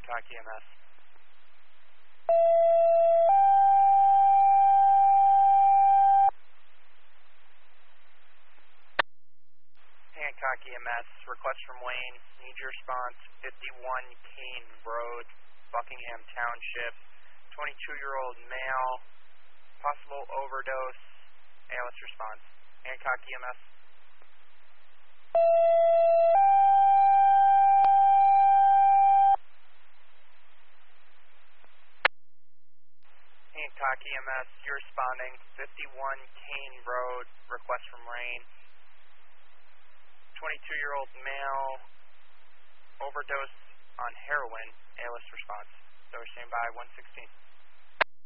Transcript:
Hancock EMS. Hancock EMS, request from Wayne, need your response, 51 Kane Road, Buckingham Township, 22-year-old male, possible overdose, ALS response. Hancock EMS. Hancock EMS, you're responding, 51 Kane Road, request from Rain, 22-year-old male, overdose on heroin, ALS response. So we're standing by 116.